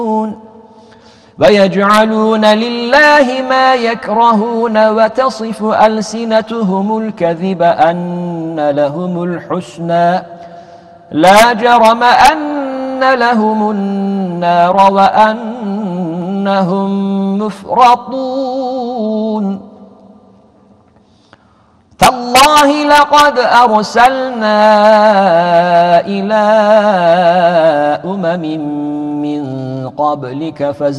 ويجعلون لله ما يكرهون وتصف ألسنتهم الكذب أن لهم الحسنى لا جرم أن لهم النار وأنهم مفرطون تالله لقد أرسلنا إلى أمم من قبلك